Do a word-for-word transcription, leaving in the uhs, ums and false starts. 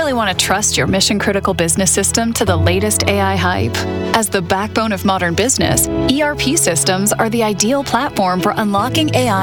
really want to trust your mission-critical business system to the latest A I hype? As the backbone of modern business, E R P systems are the ideal platform for unlocking A I